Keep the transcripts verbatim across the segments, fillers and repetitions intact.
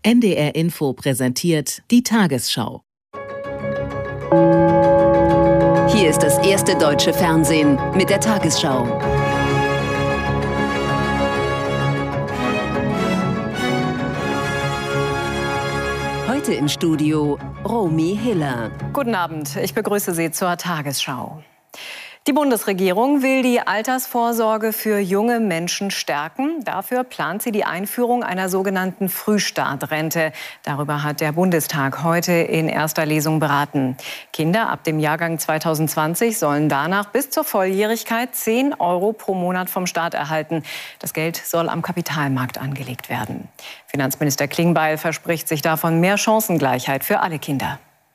N D R Info präsentiert die Tagesschau. Hier ist das erste deutsche Fernsehen mit der Tagesschau. Heute im Studio Romy Hiller. Guten Abend, ich begrüße Sie zur Tagesschau. Die Bundesregierung will die Altersvorsorge für junge Menschen stärken. Dafür plant sie die Einführung einer sogenannten Frühstartrente. Darüber hat der Bundestag heute in erster Lesung beraten. Kinder ab dem Jahrgang zweitausendzwanzig sollen danach bis zur Volljährigkeit zehn Euro pro Monat vom Staat erhalten. Das Geld soll am Kapitalmarkt angelegt werden. Finanzminister Klingbeil verspricht sich davon mehr Chancengleichheit für alle Kinder.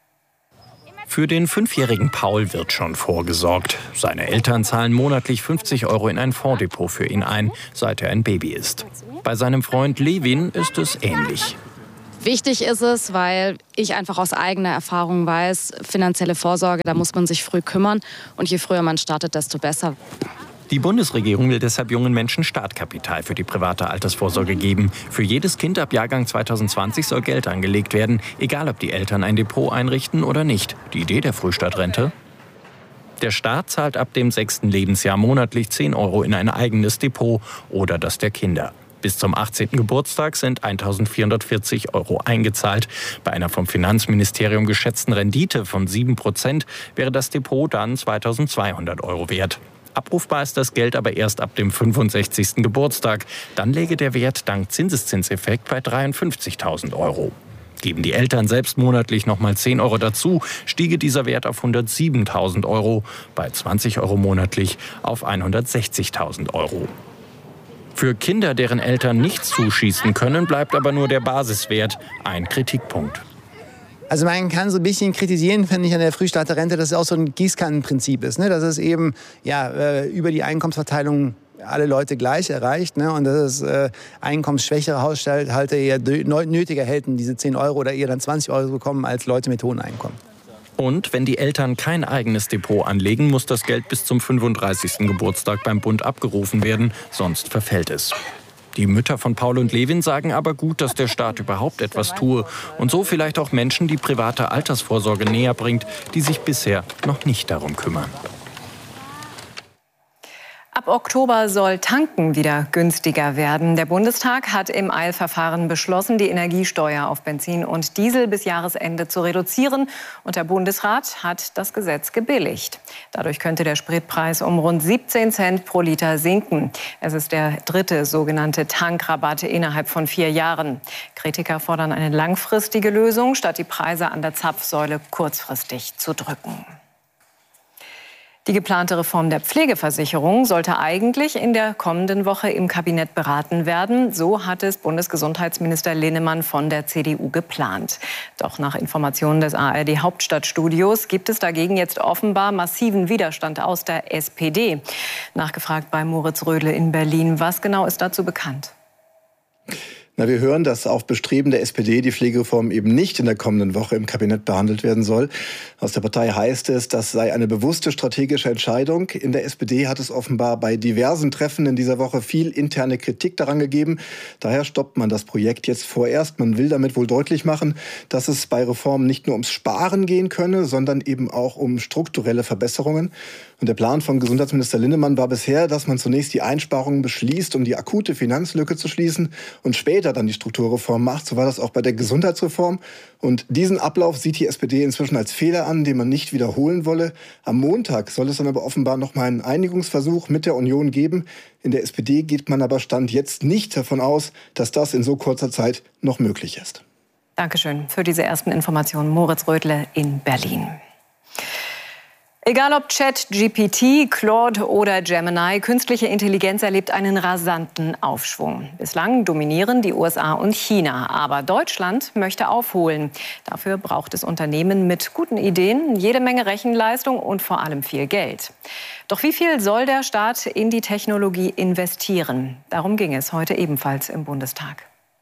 Für den fünfjährigen Paul wird schon vorgesorgt. Seine Eltern zahlen monatlich fünfzig Euro in ein Fondsdepot für ihn ein, seit er ein Baby ist. Bei seinem Freund Levin ist es ähnlich. Wichtig ist es, weil ich einfach aus eigener Erfahrung weiß, finanzielle Vorsorge, da muss man sich früh kümmern. Und je früher man startet, desto besser. Die Bundesregierung will deshalb jungen Menschen Startkapital für die private Altersvorsorge geben. Für jedes Kind ab Jahrgang zweitausendzwanzig soll Geld angelegt werden, egal ob die Eltern ein Depot einrichten oder nicht. Die Idee der Frühstartrente? Der Staat zahlt ab dem sechsten Lebensjahr monatlich zehn Euro in ein eigenes Depot oder das der Kinder. Bis zum achtzehnten Geburtstag sind eintausendvierhundertvierzig Euro eingezahlt. Bei einer vom Finanzministerium geschätzten Rendite von sieben Prozent wäre das Depot dann zweitausendzweihundert Euro wert. Abrufbar ist das Geld aber erst ab dem fünfundsechzigsten Geburtstag. Dann läge der Wert dank Zinseszinseffekt bei dreiundfünfzigtausend Euro. Geben die Eltern selbst monatlich noch mal zehn Euro dazu, stiege dieser Wert auf hundertsiebentausend Euro, bei zwanzig Euro monatlich auf hundertsechzigtausend Euro. Für Kinder, deren Eltern nicht zuschießen können, bleibt aber nur der Basiswert, ein Kritikpunkt. Also man kann so ein bisschen kritisieren, finde ich, an der Frühstarterrente, dass es auch so ein Gießkannenprinzip ist, ne? Dass es eben ja, über die Einkommensverteilung alle Leute gleich erreicht, ne? Und dass es äh, einkommensschwächere Haushalte eher nötiger hätten, diese zehn Euro oder eher dann zwanzig Euro bekommen, als Leute mit hohen Einkommen. Und wenn die Eltern kein eigenes Depot anlegen, muss das Geld bis zum fünfunddreißigsten Geburtstag beim Bund abgerufen werden, sonst verfällt es. Die Mütter von Paul und Levin sagen aber gut, dass der Staat überhaupt etwas tue und so vielleicht auch Menschen die private Altersvorsorge näher bringt, die sich bisher noch nicht darum kümmern. Ab Oktober soll Tanken wieder günstiger werden. Der Bundestag hat im Eilverfahren beschlossen, die Energiesteuer auf Benzin und Diesel bis Jahresende zu reduzieren. Und der Bundesrat hat das Gesetz gebilligt. Dadurch könnte der Spritpreis um rund siebzehn Cent pro Liter sinken. Es ist der dritte sogenannte Tankrabatt innerhalb von vier Jahren. Kritiker fordern eine langfristige Lösung, statt die Preise an der Zapfsäule kurzfristig zu drücken. Die geplante Reform der Pflegeversicherung sollte eigentlich in der kommenden Woche im Kabinett beraten werden. So hat es Bundesgesundheitsminister Linnemann von der C D U geplant. Doch nach Informationen des A R D-Hauptstadtstudios gibt es dagegen jetzt offenbar massiven Widerstand aus der S P D. Nachgefragt bei Moritz Rödle in Berlin. Was genau ist dazu bekannt? Na, wir hören, dass auf Bestreben der S P D die Pflegereform eben nicht in der kommenden Woche im Kabinett behandelt werden soll. Aus der Partei heißt es, das sei eine bewusste strategische Entscheidung. In der S P D hat es offenbar bei diversen Treffen in dieser Woche viel interne Kritik daran gegeben. Daher stoppt man das Projekt jetzt vorerst. Man will damit wohl deutlich machen, dass es bei Reformen nicht nur ums Sparen gehen könne, sondern eben auch um strukturelle Verbesserungen. Und der Plan von Gesundheitsminister Linnemann war bisher, dass man zunächst die Einsparungen beschließt, um die akute Finanzlücke zu schließen und später dann die Strukturreform macht. So war das auch bei der Gesundheitsreform. Und diesen Ablauf sieht die S P D inzwischen als Fehler an, den man nicht wiederholen wolle. Am Montag soll es dann aber offenbar noch mal einen Einigungsversuch mit der Union geben. In der S P D geht man aber Stand jetzt nicht davon aus, dass das in so kurzer Zeit noch möglich ist. Dankeschön für diese ersten Informationen. Moritz Rödle in Berlin. Egal ob ChatGPT, Claude oder Gemini, künstliche Intelligenz erlebt einen rasanten Aufschwung. Bislang dominieren die U S A und China, aber Deutschland möchte aufholen. Dafür braucht es Unternehmen mit guten Ideen, jede Menge Rechenleistung und vor allem viel Geld. Doch wie viel soll der Staat in die Technologie investieren? Darum ging es heute ebenfalls im Bundestag.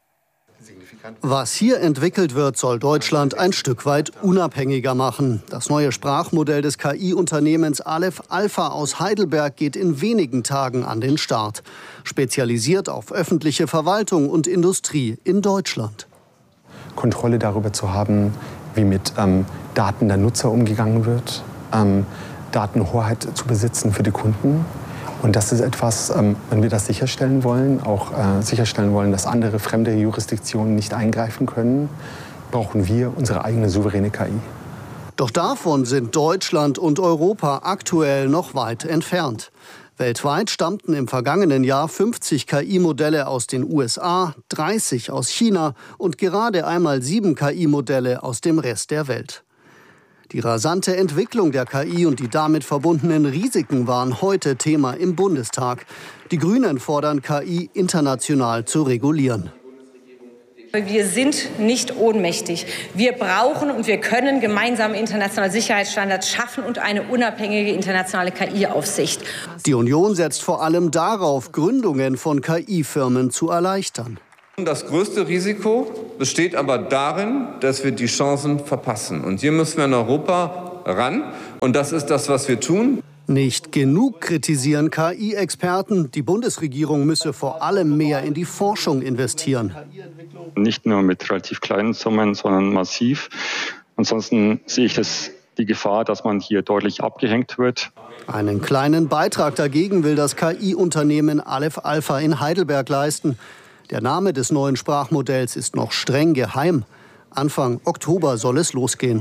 Was hier entwickelt wird, soll Deutschland ein Stück weit unabhängiger machen. Das neue Sprachmodell des K I-Unternehmens Aleph Alpha aus Heidelberg geht in wenigen Tagen an den Start. Spezialisiert auf öffentliche Verwaltung und Industrie in Deutschland. Kontrolle darüber zu haben, wie mit ähm, Daten der Nutzer umgegangen wird, ähm, Datenhoheit zu besitzen für die Kunden. Und das ist etwas, ähm, wenn wir das sicherstellen wollen, auch äh, sicherstellen wollen, dass andere fremde Jurisdiktionen nicht eingreifen können, brauchen wir unsere eigene souveräne K I. Doch davon sind Deutschland und Europa aktuell noch weit entfernt. Weltweit stammten im vergangenen Jahr fünfzig K I-Modelle aus den U S A, dreißig aus China und gerade einmal sieben K I-Modelle aus dem Rest der Welt. Die rasante Entwicklung der K I und die damit verbundenen Risiken waren heute Thema im Bundestag. Die Grünen fordern, K I international zu regulieren. Wir sind nicht ohnmächtig. Wir brauchen und wir können gemeinsame internationale Sicherheitsstandards schaffen und eine unabhängige internationale K I-Aufsicht. Die Union setzt vor allem darauf, Gründungen von K I-Firmen zu erleichtern. Das größte Risiko besteht aber darin, dass wir die Chancen verpassen. Und hier müssen wir in Europa ran. Und das ist das, was wir tun. Nicht genug kritisieren K I-Experten. Die Bundesregierung müsse vor allem mehr in die Forschung investieren. Nicht nur mit relativ kleinen Summen, sondern massiv. Ansonsten sehe ich das, die Gefahr, dass man hier deutlich abgehängt wird. Einen kleinen Beitrag dagegen will das K I-Unternehmen Aleph Alpha in Heidelberg leisten. Der Name des neuen Sprachmodells ist noch streng geheim. Anfang Oktober soll es losgehen.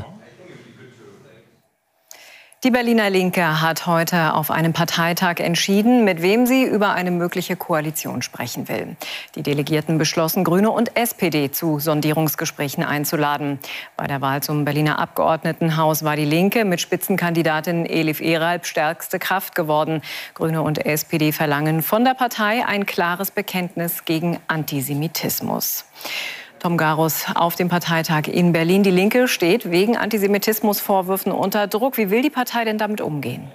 Die Berliner Linke hat heute auf einem Parteitag entschieden, mit wem sie über eine mögliche Koalition sprechen will. Die Delegierten beschlossen, Grüne und S P D zu Sondierungsgesprächen einzuladen. Bei der Wahl zum Berliner Abgeordnetenhaus war die Linke mit Spitzenkandidatin Elif Eralp stärkste Kraft geworden. Grüne und S P D verlangen von der Partei ein klares Bekenntnis gegen Antisemitismus. Tom Garus auf dem Parteitag in Berlin. Die Linke steht wegen Antisemitismusvorwürfen unter Druck. Wie will die Partei denn damit umgehen?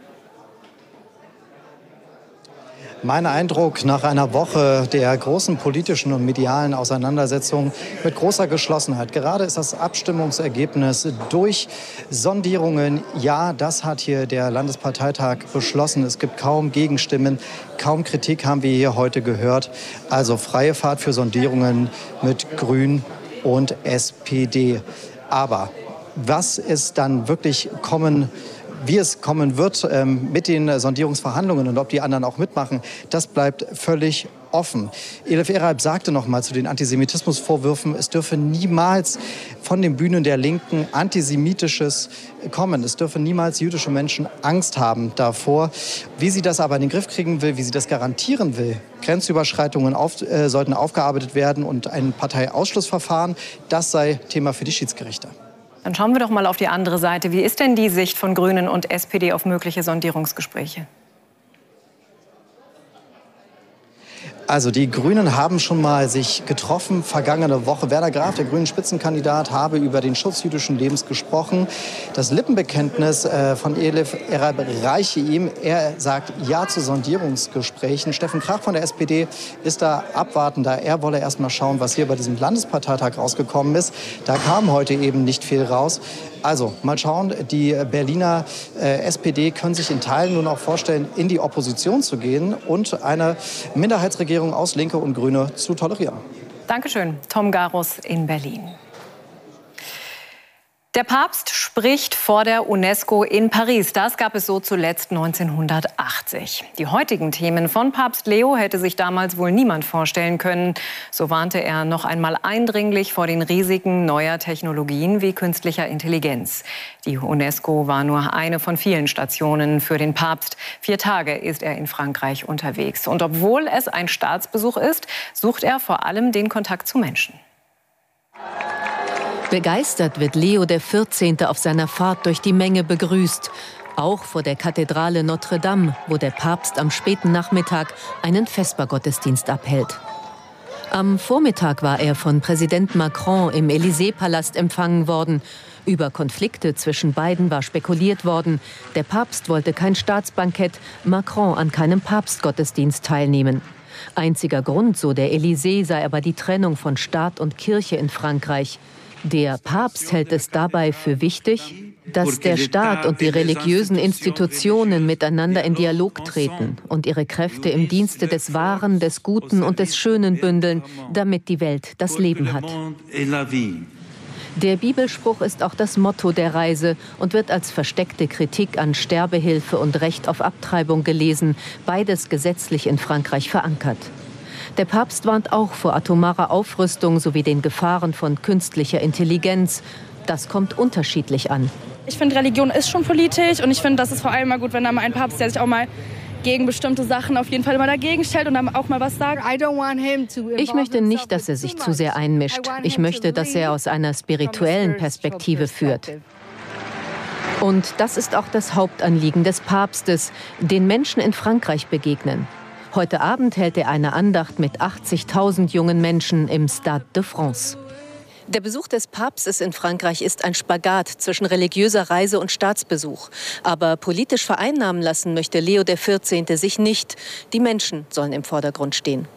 Mein Eindruck nach einer Woche der großen politischen und medialen Auseinandersetzung mit großer Geschlossenheit. Gerade ist das Abstimmungsergebnis durch Sondierungen. Ja, das hat hier der Landesparteitag beschlossen. Es gibt kaum Gegenstimmen, kaum Kritik haben wir hier heute gehört. Also freie Fahrt für Sondierungen mit Grün und S P D. Aber was ist dann wirklich kommen Wie es kommen wird ähm, mit den Sondierungsverhandlungen und ob die anderen auch mitmachen, das bleibt völlig offen. Elif Eralp sagte noch mal zu den Antisemitismusvorwürfen, es dürfe niemals von den Bühnen der Linken Antisemitisches kommen. Es dürfen niemals jüdische Menschen Angst haben davor. Wie sie das aber in den Griff kriegen will, wie sie das garantieren will, Grenzüberschreitungen auf, äh, sollten aufgearbeitet werden und ein Parteiausschlussverfahren, das sei Thema für die Schiedsgerichte. Dann schauen wir doch mal auf die andere Seite. Wie ist denn die Sicht von Grünen und S P D auf mögliche Sondierungsgespräche? Also die Grünen haben schon mal sich getroffen vergangene Woche. Werner Graf, der grünen Spitzenkandidat, habe über den Schutz jüdischen Lebens gesprochen. Das Lippenbekenntnis äh, von Elif Eralp reiche ihm. Er sagt Ja zu Sondierungsgesprächen. Steffen Krach von der S P D ist da abwartender. Er wolle erst mal schauen, was hier bei diesem Landesparteitag rausgekommen ist. Da kam heute eben nicht viel raus. Also mal schauen, die Berliner äh, S P D können sich in Teilen nun auch vorstellen, in die Opposition zu gehen und eine Minderheitsregierung aus Linke und Grüne zu tolerieren. Dankeschön, Tom Garus in Berlin. Der Papst spricht vor der UNESCO in Paris. Das gab es so zuletzt neunzehnhundertachtzig. Die heutigen Themen von Papst Leo hätte sich damals wohl niemand vorstellen können. So warnte er noch einmal eindringlich vor den Risiken neuer Technologien wie künstlicher Intelligenz. Die UNESCO war nur eine von vielen Stationen für den Papst. Vier Tage ist er in Frankreich unterwegs. Und obwohl es ein Staatsbesuch ist, sucht er vor allem den Kontakt zu Menschen. Begeistert wird Leo der vierzehnte auf seiner Fahrt durch die Menge begrüßt. Auch vor der Kathedrale Notre Dame, wo der Papst am späten Nachmittag einen Vespergottesdienst abhält. Am Vormittag war er von Präsident Macron im Élysée-Palast empfangen worden. Über Konflikte zwischen beiden war spekuliert worden. Der Papst wollte kein Staatsbankett, Macron an keinem Papstgottesdienst teilnehmen. Einziger Grund, so der Élysée, sei aber die Trennung von Staat und Kirche in Frankreich. Der Papst hält es dabei für wichtig, Dass der Staat und die religiösen Institutionen miteinander in Dialog treten und ihre Kräfte im Dienste des Wahren, des Guten und des Schönen bündeln, damit die Welt das Leben hat. Der Bibelspruch ist auch das Motto der Reise und wird als versteckte Kritik an Sterbehilfe und Recht auf Abtreibung gelesen, beides gesetzlich in Frankreich verankert. Der Papst warnt auch vor atomarer Aufrüstung sowie den Gefahren von künstlicher Intelligenz. Das kommt unterschiedlich an. Ich finde, Religion ist schon politisch und ich finde, das ist vor allem mal gut, wenn da mal ein Papst, der sich auch mal gegen bestimmte Sachen auf jeden Fall mal dagegen stellt und dann auch mal was sagt. Ich möchte nicht, dass er sich zu sehr einmischt. Ich möchte, dass er aus einer spirituellen Perspektive führt. Und das ist auch das Hauptanliegen des Papstes, den Menschen in Frankreich begegnen. Heute Abend hält er eine Andacht mit achtzigtausend jungen Menschen im Stade de France. Der Besuch des Papstes in Frankreich ist ein Spagat zwischen religiöser Reise und Staatsbesuch. Aber politisch vereinnahmen lassen möchte Leo der vierzehnte sich nicht. Die Menschen sollen im Vordergrund stehen.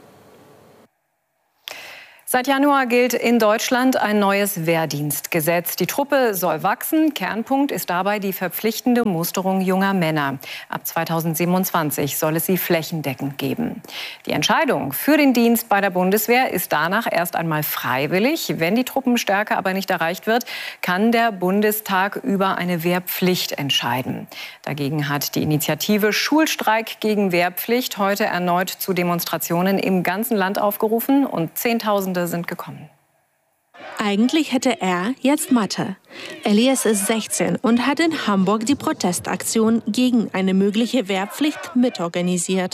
Seit Januar gilt in Deutschland ein neues Wehrdienstgesetz. Die Truppe soll wachsen. Kernpunkt ist dabei die verpflichtende Musterung junger Männer. Ab zweitausendsiebenundzwanzig soll es sie flächendeckend geben. Die Entscheidung für den Dienst bei der Bundeswehr ist danach erst einmal freiwillig. Wenn die Truppenstärke aber nicht erreicht wird, kann der Bundestag über eine Wehrpflicht entscheiden. Dagegen hat die Initiative Schulstreik gegen Wehrpflicht heute erneut zu Demonstrationen im ganzen Land aufgerufen und Zehntausende sind gekommen. Eigentlich hätte er jetzt Mathe. Elias ist sechzehn und hat in Hamburg die Protestaktion gegen eine mögliche Wehrpflicht mitorganisiert.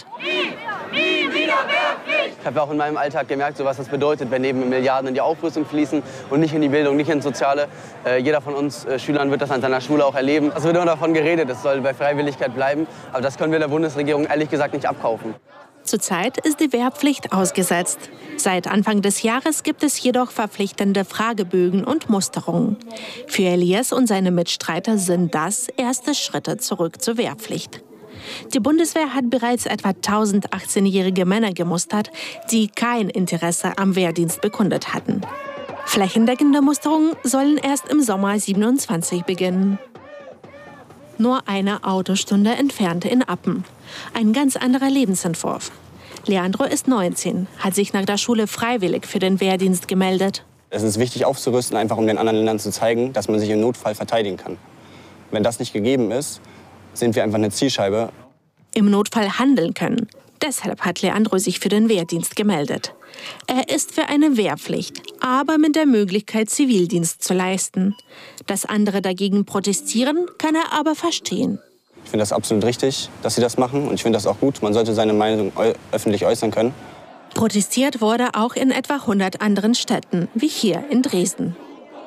Ich habe auch in meinem Alltag gemerkt, so was das bedeutet, wenn eben Milliarden in die Aufrüstung fließen und nicht in die Bildung, nicht ins Soziale. Äh, jeder von uns äh, Schülern wird das an seiner Schule auch erleben. Es wird immer davon geredet, es soll bei Freiwilligkeit bleiben. Aber das können wir der Bundesregierung ehrlich gesagt nicht abkaufen. Zurzeit ist die Wehrpflicht ausgesetzt. Seit Anfang des Jahres gibt es jedoch verpflichtende Fragebögen und Musterungen. Für Elias und seine Mitstreiter sind das erste Schritte zurück zur Wehrpflicht. Die Bundeswehr hat bereits etwa tausend achtzehnjährige Männer gemustert, die kein Interesse am Wehrdienst bekundet hatten. Flächendeckende Musterungen sollen erst im Sommer siebenundzwanzig beginnen. Nur eine Autostunde entfernt in Appen. Ein ganz anderer Lebensentwurf. Leandro ist neunzehn, hat sich nach der Schule freiwillig für den Wehrdienst gemeldet. Es ist wichtig aufzurüsten, einfach um den anderen Ländern zu zeigen, dass man sich im Notfall verteidigen kann. Wenn das nicht gegeben ist, sind wir einfach eine Zielscheibe. Im Notfall handeln können. Deshalb hat Leandro sich für den Wehrdienst gemeldet. Er ist für eine Wehrpflicht, aber mit der Möglichkeit, Zivildienst zu leisten. Dass andere dagegen protestieren, kann er aber verstehen. Ich finde das absolut richtig, dass sie das machen. Und ich finde das auch gut. Man sollte seine Meinung öffentlich äußern können. Protestiert wurde auch in etwa hundert anderen Städten, wie hier in Dresden.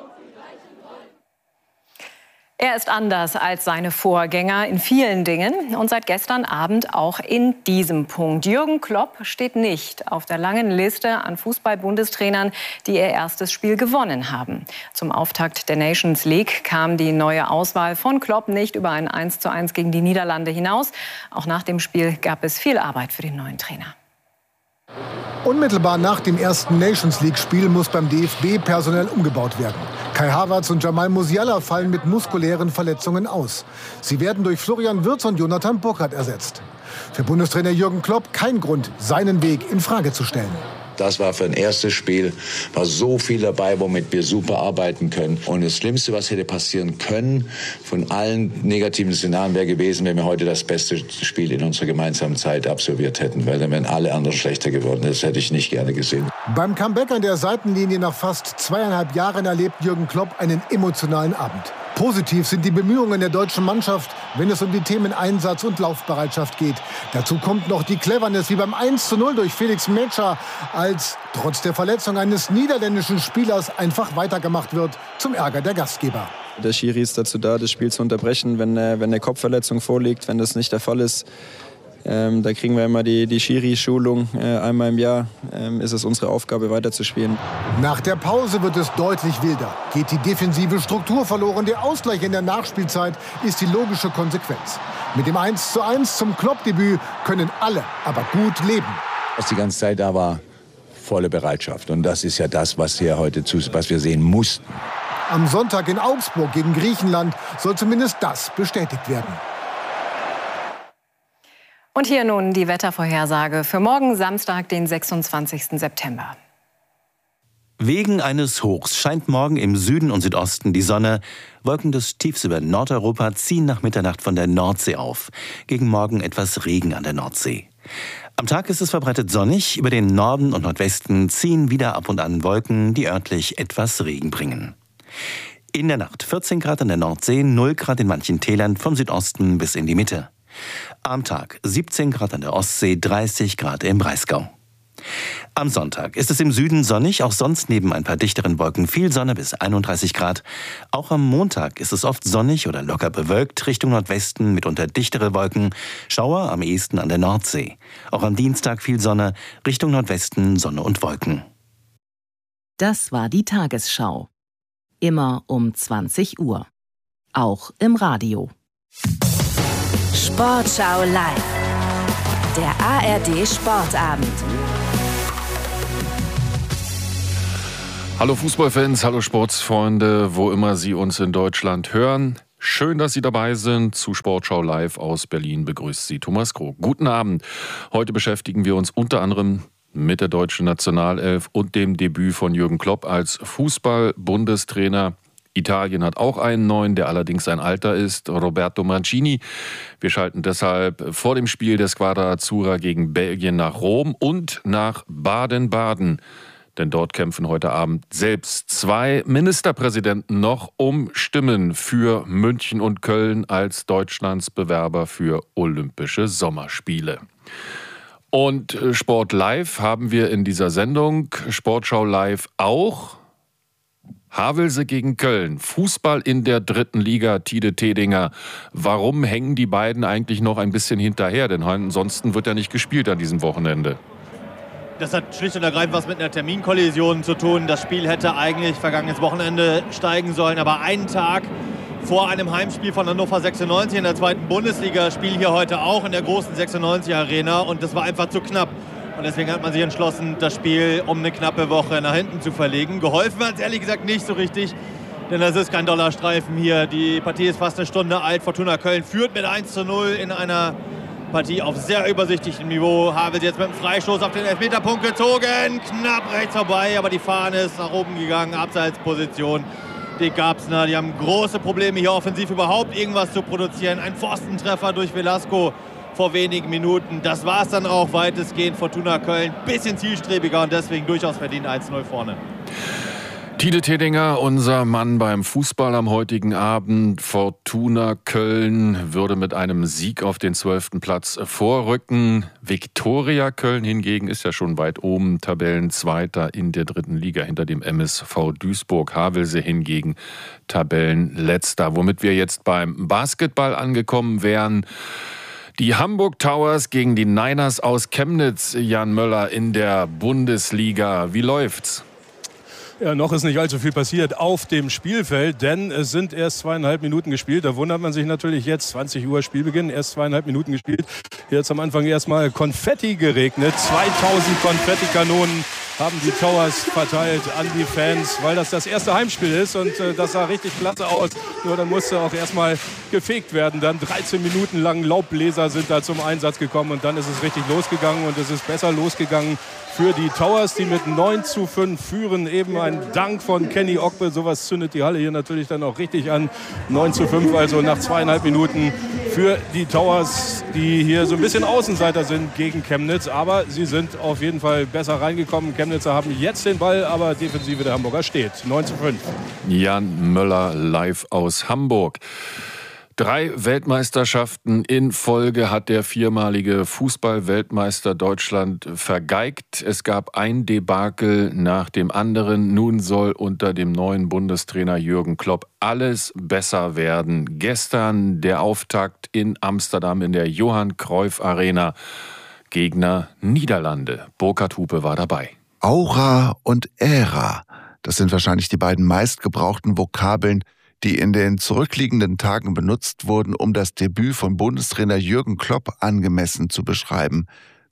Er ist anders als seine Vorgänger in vielen Dingen und seit gestern Abend auch in diesem Punkt. Jürgen Klopp steht nicht auf der langen Liste an Fußball-Bundestrainern, die ihr erstes Spiel gewonnen haben. Zum Auftakt der Nations League kam die neue Auswahl von Klopp nicht über ein eins zu eins gegen die Niederlande hinaus. Auch nach dem Spiel gab es viel Arbeit für den neuen Trainer. Unmittelbar nach dem ersten Nations-League-Spiel muss beim D F B personell umgebaut werden. Kai Havertz und Jamal Musiala fallen mit muskulären Verletzungen aus. Sie werden durch Florian Wirtz und Jonathan Burkhardt ersetzt. Für Bundestrainer Jürgen Klopp kein Grund, seinen Weg in Frage zu stellen. Das war für ein erstes Spiel, war so viel dabei, womit wir super arbeiten können. Und das Schlimmste, was hätte passieren können, von allen negativen Szenarien wäre gewesen, wenn wir heute das beste Spiel in unserer gemeinsamen Zeit absolviert hätten. Weil dann wären alle anderen schlechter geworden. Das hätte ich nicht gerne gesehen. Beim Comeback an der Seitenlinie nach fast zweieinhalb Jahren erlebt Jürgen Klopp einen emotionalen Abend. Positiv sind die Bemühungen der deutschen Mannschaft, wenn es um die Themen Einsatz und Laufbereitschaft geht. Dazu kommt noch die Cleverness wie beim eins zu null durch Felix Metscher, als trotz der Verletzung eines niederländischen Spielers einfach weitergemacht wird, zum Ärger der Gastgeber. Der Schiri ist dazu da, das Spiel zu unterbrechen, wenn, äh, wenn eine Kopfverletzung vorliegt. Wenn das nicht der Fall ist, ähm, da kriegen wir immer die, die Schiri-Schulung. Äh, einmal im Jahr ähm, ist es unsere Aufgabe, weiterzuspielen. Nach der Pause wird es deutlich wilder. Geht die defensive Struktur verloren, der Ausgleich in der Nachspielzeit ist die logische Konsequenz. Mit dem eins zu eins zum Klopp-Debüt können alle aber gut leben. Was die ganze Zeit da war, volle Bereitschaft. Und das ist ja das, was, hier heute zu, was wir sehen mussten. Am Sonntag in Augsburg gegen Griechenland soll zumindest das bestätigt werden. Und hier nun die Wettervorhersage für morgen Samstag, den sechsundzwanzigsten September. Wegen eines Hochs scheint morgen im Süden und Südosten die Sonne. Wolken des Tiefs über Nordeuropa ziehen nach Mitternacht von der Nordsee auf. Gegen Morgen etwas Regen an der Nordsee. Am Tag ist es verbreitet sonnig. Über den Norden und Nordwesten ziehen wieder ab und an Wolken, die örtlich etwas Regen bringen. In der Nacht vierzehn Grad an der Nordsee, null Grad in manchen Tälern vom Südosten bis in die Mitte. Am Tag siebzehn Grad an der Ostsee, dreißig Grad im Breisgau. Am Sonntag ist es im Süden sonnig, auch sonst neben ein paar dichteren Wolken viel Sonne bis einunddreißig Grad. Auch am Montag ist es oft sonnig oder locker bewölkt, Richtung Nordwesten mitunter dichtere Wolken, Schauer am ehesten an der Nordsee. Auch am Dienstag viel Sonne, Richtung Nordwesten Sonne und Wolken. Das war die Tagesschau. Immer um zwanzig Uhr. Auch im Radio. Sportschau live. Der A R D Sportabend. Hallo Fußballfans, hallo Sportsfreunde, wo immer Sie uns in Deutschland hören. Schön, dass Sie dabei sind. Zu Sportschau live aus Berlin begrüßt Sie Thomas Krog. Guten Abend. Heute beschäftigen wir uns unter anderem mit der deutschen Nationalelf und dem Debüt von Jürgen Klopp als Fußball-Bundestrainer. Italien hat auch einen neuen, der allerdings ein alter ist, Roberto Mancini. Wir schalten deshalb vor dem Spiel der Squadra Azzurra gegen Belgien nach Rom und nach Baden-Baden. Denn dort kämpfen heute Abend selbst zwei Ministerpräsidenten noch um Stimmen für München und Köln als Deutschlands Bewerber für Olympische Sommerspiele. Und Sport Live haben wir in dieser Sendung, Sportschau Live auch. Havelse gegen Köln, Fußball in der dritten Liga, Tide Tedinger. Warum hängen die beiden eigentlich noch ein bisschen hinterher? Denn ansonsten wird ja nicht gespielt an diesem Wochenende. Das hat schlicht und ergreifend was mit einer Terminkollision zu tun. Das Spiel hätte eigentlich vergangenes Wochenende steigen sollen, aber einen Tag vor einem Heimspiel von Hannover sechsundneunzig in der zweiten Bundesliga spielen hier heute auch in der großen sechsundneunzig Arena und das war einfach zu knapp. Und deswegen hat man sich entschlossen, das Spiel um eine knappe Woche nach hinten zu verlegen. Geholfen hat es ehrlich gesagt nicht so richtig, denn das ist kein Dollarstreifen hier. Die Partie ist fast eine Stunde alt. Fortuna Köln führt mit eins zu null in einer Partie auf sehr übersichtlichem Niveau. Havelse jetzt mit dem Freistoß auf den Elfmeterpunkt gezogen. Knapp rechts vorbei, aber die Fahne ist nach oben gegangen. Abseitsposition. Die Gabsner, die haben große Probleme hier offensiv überhaupt irgendwas zu produzieren. Ein Pfostentreffer durch Velasco vor wenigen Minuten. Das war es dann auch weitestgehend. Fortuna Köln bisschen zielstrebiger und deswegen durchaus verdient eins zu null vorne. Tide Tedinger, unser Mann beim Fußball am heutigen Abend. Fortuna Köln würde mit einem Sieg auf den zwölften Platz vorrücken. Viktoria Köln hingegen ist ja schon weit oben, Tabellenzweiter in der dritten Liga hinter dem M S V Duisburg. Havelse hingegen Tabellenletzter. Womit wir jetzt beim Basketball angekommen wären. Die Hamburg Towers gegen die Niners aus Chemnitz, Jan Möller, in der Bundesliga. Wie läuft's? Ja, noch ist nicht allzu viel passiert auf dem Spielfeld, denn es sind erst zweieinhalb Minuten gespielt. Da wundert man sich natürlich jetzt, zwanzig Uhr Spielbeginn, erst zweieinhalb Minuten gespielt. Jetzt am Anfang erstmal Konfetti geregnet. zweitausend Konfettikanonen haben die Towers verteilt an die Fans, weil das das erste Heimspiel ist und äh, das sah richtig klasse aus. Nur dann musste auch erstmal gefegt werden. Dann dreizehn Minuten lang Laubbläser sind da zum Einsatz gekommen und dann ist es richtig losgegangen und es ist besser losgegangen für die Towers, die mit neun zu fünf führen. Eben ein Dank von Kenny Ogbe, sowas zündet die Halle hier natürlich dann auch richtig an. neun zu fünf also nach zweieinhalb Minuten für die Towers, die hier so ein bisschen Außenseiter sind gegen Chemnitz. Aber sie sind auf jeden Fall besser reingekommen. Chemnitzer haben jetzt den Ball, aber Defensive der Hamburger steht. neun zu fünf. Jan Möller live aus Hamburg. Drei Weltmeisterschaften in Folge hat der viermalige Fußball-Weltmeister Deutschland vergeigt. Es gab ein Debakel nach dem anderen. Nun soll unter dem neuen Bundestrainer Jürgen Klopp alles besser werden. Gestern der Auftakt in Amsterdam in der Johann Cruyff Arena. Gegner Niederlande. Burkhard Hupe war dabei. Aura und Ära, das sind wahrscheinlich die beiden meistgebrauchten Vokabeln, die in den zurückliegenden Tagen benutzt wurden, um das Debüt von Bundestrainer Jürgen Klopp angemessen zu beschreiben.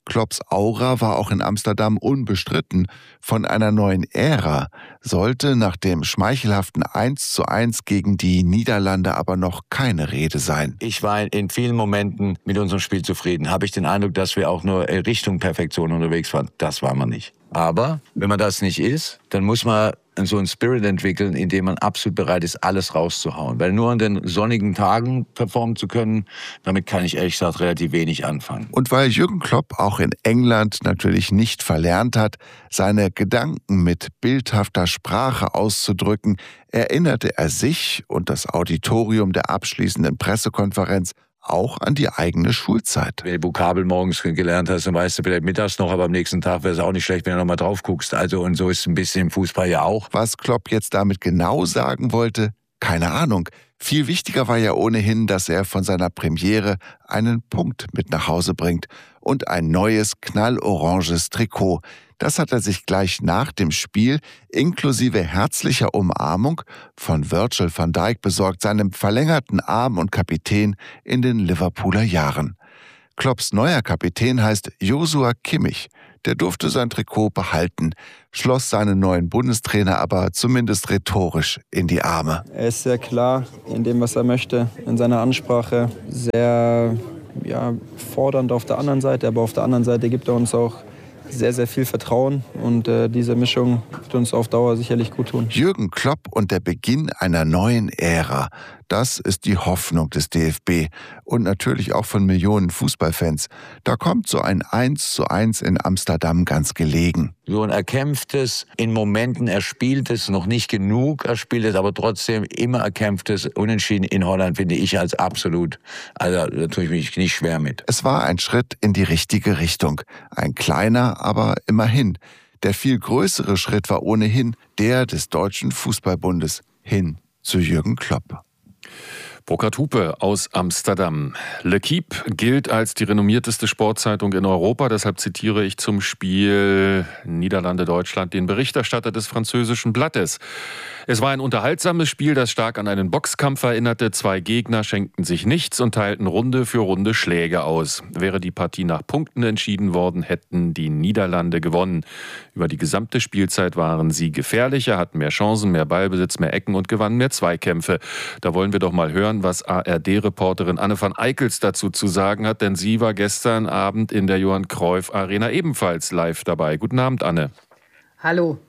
Klopps Aura war auch in Amsterdam unbestritten. Von einer neuen Ära sollte nach dem schmeichelhaften eins zu eins gegen die Niederlande aber noch keine Rede sein. Ich war in vielen Momenten mit unserem Spiel zufrieden. Habe ich den Eindruck, dass wir auch nur Richtung Perfektion unterwegs waren? Das waren wir nicht. Aber wenn man das nicht ist, dann muss man so einen Spirit entwickeln, in dem man absolut bereit ist, alles rauszuhauen. Weil nur an den sonnigen Tagen performen zu können, damit kann ich ehrlich gesagt relativ wenig anfangen. Und weil Jürgen Klopp auch in England natürlich nicht verlernt hat, seine Gedanken mit bildhafter Sprache auszudrücken, erinnerte er sich und das Auditorium der abschließenden Pressekonferenz auch an die eigene Schulzeit. Wenn du Vokabel morgens gelernt hast, dann weißt du vielleicht mittags noch, aber am nächsten Tag wäre es auch nicht schlecht, wenn du noch mal drauf guckst. Also und so ist es ein bisschen im Fußball ja auch. Was Klopp jetzt damit genau sagen wollte, keine Ahnung. Viel wichtiger war ja ohnehin, dass er von seiner Premiere einen Punkt mit nach Hause bringt und ein neues knalloranges Trikot. Das hat er sich gleich nach dem Spiel inklusive herzlicher Umarmung von Virgil van Dijk besorgt, seinem verlängerten Arm und Kapitän in den Liverpooler Jahren. Klopps neuer Kapitän heißt Joshua Kimmich. Der durfte sein Trikot behalten, schloss seinen neuen Bundestrainer aber zumindest rhetorisch in die Arme. Er ist sehr klar in dem, was er möchte, in seiner Ansprache, sehr ja, fordernd auf der anderen Seite, aber auf der anderen Seite gibt er uns auch sehr, sehr viel Vertrauen und äh, diese Mischung wird uns auf Dauer sicherlich gut tun. Jürgen Klopp und der Beginn einer neuen Ära, das ist die Hoffnung des D F B und natürlich auch von Millionen Fußballfans. Da kommt so ein eins zu eins in Amsterdam ganz gelegen. So ein erkämpftes, in Momenten erspieltes, noch nicht genug erspieltes, aber trotzdem immer erkämpftes Unentschieden in Holland finde ich als absolut, also da tue ich mich nicht schwer mit. Es war ein Schritt in die richtige Richtung. Ein kleiner, aber immerhin. Der viel größere Schritt war ohnehin der des Deutschen Fußballbundes hin zu Jürgen Klopp. Burkhard Hupe aus Amsterdam. L'Équipe gilt als die renommierteste Sportzeitung in Europa. Deshalb zitiere ich zum Spiel Niederlande-Deutschland den Berichterstatter des französischen Blattes. Es war ein unterhaltsames Spiel, das stark an einen Boxkampf erinnerte. Zwei Gegner schenkten sich nichts und teilten Runde für Runde Schläge aus. Wäre die Partie nach Punkten entschieden worden, hätten die Niederlande gewonnen. Über die gesamte Spielzeit waren sie gefährlicher, hatten mehr Chancen, mehr Ballbesitz, mehr Ecken und gewannen mehr Zweikämpfe. Da wollen wir doch mal hören, was A R D-Reporterin Anne van Eickels dazu zu sagen hat, denn sie war gestern Abend in der Johann Cruyff Arena ebenfalls live dabei. Guten Abend, Anne. Hallo.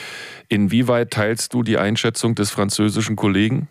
Inwieweit teilst du die Einschätzung des französischen Kollegen?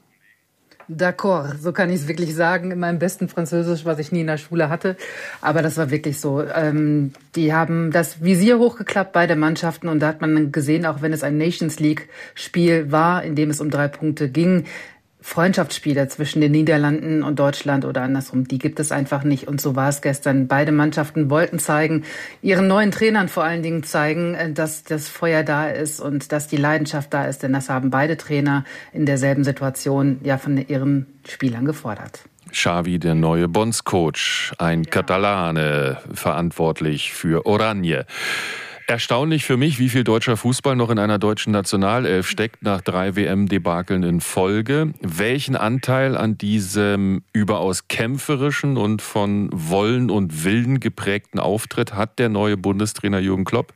D'accord, so kann ich es wirklich sagen, in meinem besten Französisch, was ich nie in der Schule hatte. Aber das war wirklich so. Ähm, die haben das Visier hochgeklappt, beide Mannschaften. Und da hat man gesehen, auch wenn es ein Nations League-Spiel war, in dem es um drei Punkte ging, Freundschaftsspiele zwischen den Niederlanden und Deutschland oder andersrum, die gibt es einfach nicht. Und so war es gestern. Beide Mannschaften wollten zeigen, ihren neuen Trainern vor allen Dingen zeigen, dass das Feuer da ist und dass die Leidenschaft da ist. Denn das haben beide Trainer in derselben Situation ja von ihren Spielern gefordert. Xavi, der neue Bondscoach, ein ja. Katalane, verantwortlich für Oranje. Erstaunlich für mich, wie viel deutscher Fußball noch in einer deutschen Nationalelf steckt nach drei W M-Debakeln in Folge. Welchen Anteil an diesem überaus kämpferischen und von Wollen und Willen geprägten Auftritt hat der neue Bundestrainer Jürgen Klopp?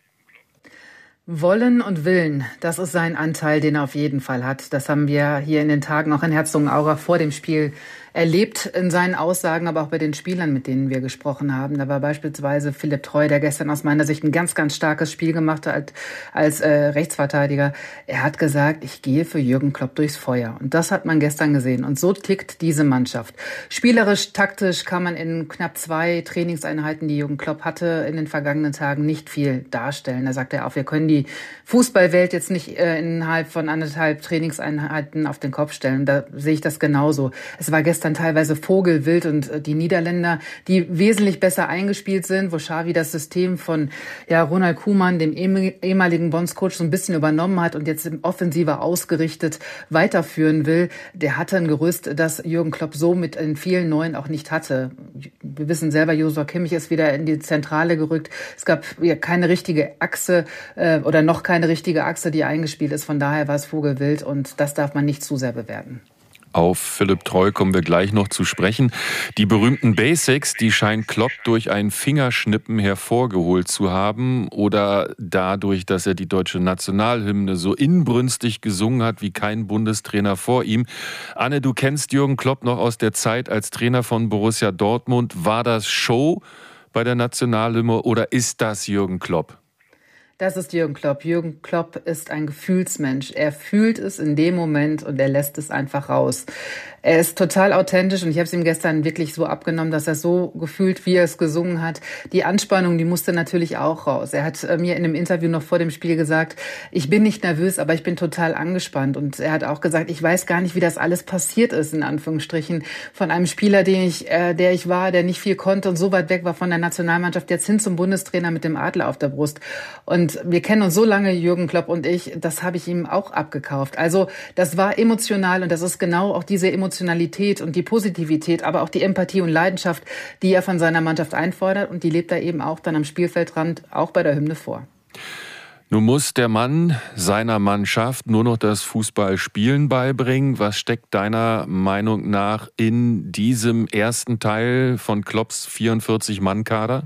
Wollen und Willen, das ist sein Anteil, den er auf jeden Fall hat. Das haben wir hier in den Tagen auch in Herzogenaurach vor dem Spiel erlebt in seinen Aussagen, aber auch bei den Spielern, mit denen wir gesprochen haben. Da war beispielsweise Philipp Treu, der gestern aus meiner Sicht ein ganz, ganz starkes Spiel gemacht hat als äh, Rechtsverteidiger. Er hat gesagt, ich gehe für Jürgen Klopp durchs Feuer. Und das hat man gestern gesehen. Und so tickt diese Mannschaft. Spielerisch, taktisch kann man in knapp zwei Trainingseinheiten, die Jürgen Klopp hatte, in den vergangenen Tagen nicht viel darstellen. Da sagt er auch, wir können die Fußballwelt jetzt nicht äh, innerhalb von anderthalb Trainingseinheiten auf den Kopf stellen. Da sehe ich das genauso. Es war gestern dann teilweise vogelwild und die Niederländer, die wesentlich besser eingespielt sind, wo Xavi das System von ja, Ronald Koeman, dem ehemaligen Bondscoach, so ein bisschen übernommen hat und jetzt offensiver ausgerichtet weiterführen will. Der hatte ein Gerüst, das Jürgen Klopp so mit in vielen Neuen auch nicht hatte. Wir wissen selber, Joshua Kimmich ist wieder in die Zentrale gerückt. Es gab ja keine richtige Achse äh, oder noch keine richtige Achse, die eingespielt ist. Von daher war es vogelwild und das darf man nicht zu sehr bewerten. Auf Philipp Treu kommen wir gleich noch zu sprechen. Die berühmten Basics, die scheint Klopp durch ein Fingerschnippen hervorgeholt zu haben oder dadurch, dass er die deutsche Nationalhymne so inbrünstig gesungen hat wie kein Bundestrainer vor ihm. Anne, du kennst Jürgen Klopp noch aus der Zeit als Trainer von Borussia Dortmund. War das Show bei der Nationalhymne oder ist das Jürgen Klopp? Das ist Jürgen Klopp. Jürgen Klopp ist ein Gefühlsmensch. Er fühlt es in dem Moment und er lässt es einfach raus. Er ist total authentisch und ich habe es ihm gestern wirklich so abgenommen, dass er so gefühlt, wie er es gesungen hat. Die Anspannung, die musste natürlich auch raus. Er hat mir in einem Interview noch vor dem Spiel gesagt, ich bin nicht nervös, aber ich bin total angespannt. Und er hat auch gesagt, ich weiß gar nicht, wie das alles passiert ist, in Anführungsstrichen, von einem Spieler, den ich, äh, der ich war, der nicht viel konnte und so weit weg war von der Nationalmannschaft, jetzt hin zum Bundestrainer mit dem Adler auf der Brust. Und wir kennen uns so lange, Jürgen Klopp und ich, das habe ich ihm auch abgekauft. Also das war emotional und das ist genau auch diese Emotionalität und die Positivität, aber auch die Empathie und Leidenschaft, die er von seiner Mannschaft einfordert und die lebt er eben auch dann am Spielfeldrand, auch bei der Hymne vor. Nun muss der Mann seiner Mannschaft nur noch das Fußballspielen beibringen. Was steckt deiner Meinung nach in diesem ersten Teil von Klopps vierundvierzig-Mann-Kader?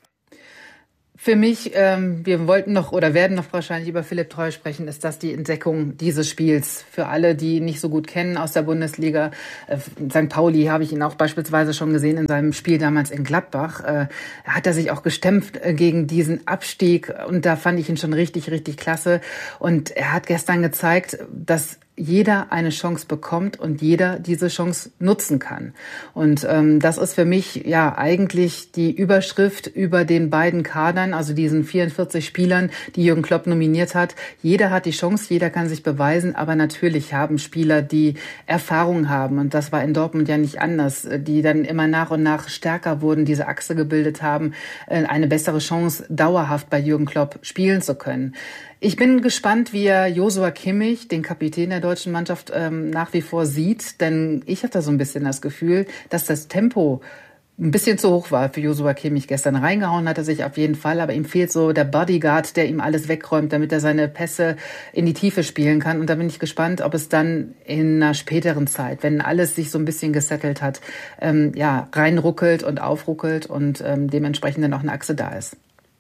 Für mich, ähm, wir wollten noch oder werden noch wahrscheinlich über Philipp Treu sprechen, ist das die Entdeckung dieses Spiels. Für alle, die ihn nicht so gut kennen aus der Bundesliga. Äh, Sankt Pauli habe ich ihn auch beispielsweise schon gesehen in seinem Spiel damals in Gladbach. Äh, hat er sich auch gestemmt äh, gegen diesen Abstieg und da fand ich ihn schon richtig, richtig klasse. Und er hat gestern gezeigt, dass jeder eine Chance bekommt und jeder diese Chance nutzen kann. Und ähm, das ist für mich ja eigentlich die Überschrift über den beiden Kadern, also diesen vierundvierzig Spielern, die Jürgen Klopp nominiert hat. Jeder hat die Chance, jeder kann sich beweisen, aber natürlich haben Spieler, die Erfahrung haben, und das war in Dortmund ja nicht anders, die dann immer nach und nach stärker wurden, diese Achse gebildet haben, eine bessere Chance, dauerhaft bei Jürgen Klopp spielen zu können. Ich bin gespannt, wie er Joshua Kimmich, den Kapitän der deutschen Mannschaft, ähm, nach wie vor sieht. Denn ich hatte so ein bisschen das Gefühl, dass das Tempo ein bisschen zu hoch war für Joshua Kimmich gestern. Reingehauen hat er sich auf jeden Fall, aber ihm fehlt so der Bodyguard, der ihm alles wegräumt, damit er seine Pässe in die Tiefe spielen kann. Und da bin ich gespannt, ob es dann in einer späteren Zeit, wenn alles sich so ein bisschen gesettelt hat, ähm, ja, reinruckelt und aufruckelt und ähm, dementsprechend dann auch eine Achse da ist.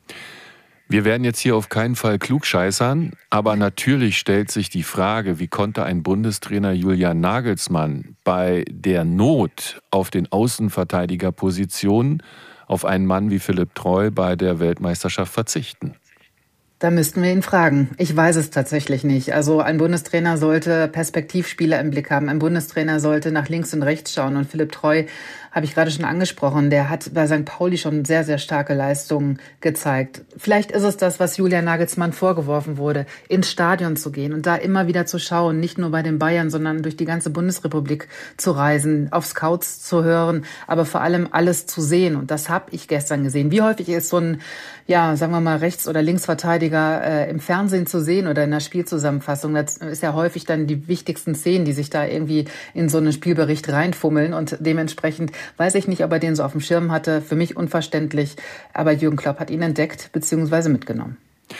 Wir werden jetzt hier auf keinen Fall klugscheißern, aber natürlich stellt sich die Frage, wie konnte ein Bundestrainer Julian Nagelsmann bei der Not auf den Außenverteidigerpositionen auf einen Mann wie Philipp Treu bei der Weltmeisterschaft verzichten? Da müssten wir ihn fragen. Ich weiß es tatsächlich nicht. Also ein Bundestrainer sollte Perspektivspieler im Blick haben. Ein Bundestrainer sollte nach links und rechts schauen. Und Philipp Treu habe ich gerade schon angesprochen. Der hat bei Sankt Pauli schon sehr, sehr starke Leistungen gezeigt. Vielleicht ist es das, was Julian Nagelsmann vorgeworfen wurde, ins Stadion zu gehen und da immer wieder zu schauen, nicht nur bei den Bayern, sondern durch die ganze Bundesrepublik zu reisen, auf Scouts zu hören, aber vor allem alles zu sehen. Und das habe ich gestern gesehen. Wie häufig ist so ein, ja, sagen wir mal, Rechts- oder Linksverteidiger äh, im Fernsehen zu sehen oder in der Spielzusammenfassung? Das ist ja häufig dann die wichtigsten Szenen, die sich da irgendwie in so einen Spielbericht reinfummeln und dementsprechend weiß ich nicht, ob er den so auf dem Schirm hatte. Für mich unverständlich. Aber Jürgen Klopp hat ihn entdeckt bzw. mitgenommen.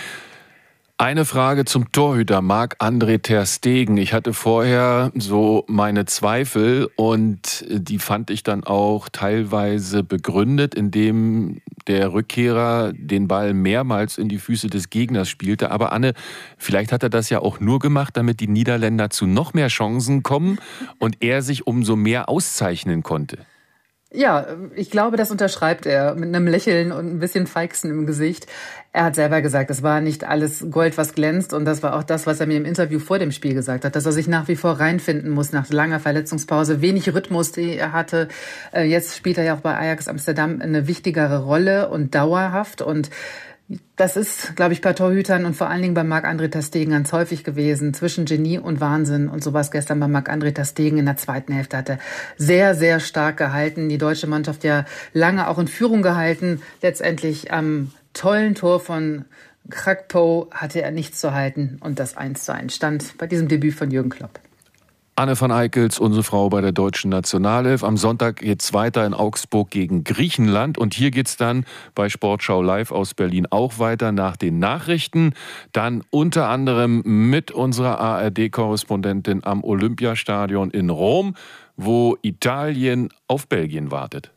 Eine Frage zum Torhüter Marc-André ter Stegen. Ich hatte vorher so meine Zweifel und die fand ich dann auch teilweise begründet, indem der Rückkehrer den Ball mehrmals in die Füße des Gegners spielte. Aber Anne, vielleicht hat er das ja auch nur gemacht, damit die Niederländer zu noch mehr Chancen kommen und er sich umso mehr auszeichnen konnte. Ja, ich glaube, das unterschreibt er mit einem Lächeln und ein bisschen Feixen im Gesicht. Er hat selber gesagt, es war nicht alles Gold, was glänzt. Und das war auch das, was er mir im Interview vor dem Spiel gesagt hat, dass er sich nach wie vor reinfinden muss nach langer Verletzungspause. Wenig Rhythmus, den er hatte. Jetzt spielt er ja auch bei Ajax Amsterdam eine wichtigere Rolle und dauerhaft. Und das ist, glaube ich, bei Torhütern und vor allen Dingen bei Marc-André ter Stegen ganz häufig gewesen. Zwischen Genie und Wahnsinn. Und so war es gestern bei Marc-André ter Stegen in der zweiten Hälfte. Hat er sehr, sehr stark gehalten. Die deutsche Mannschaft ja lange auch in Führung gehalten. Letztendlich am tollen Tor von Gakpo hatte er nichts zu halten. Und das eins zu eins stand bei diesem Debüt von Jürgen Klopp. Anne van Eickels, unsere Frau bei der deutschen Nationalelf. Am Sonntag geht's weiter in Augsburg gegen Griechenland. Und hier geht's dann bei Sportschau Live aus Berlin auch weiter nach den Nachrichten. Dann unter anderem mit unserer A R D-Korrespondentin am Olympiastadion in Rom, wo Italien auf Belgien wartet.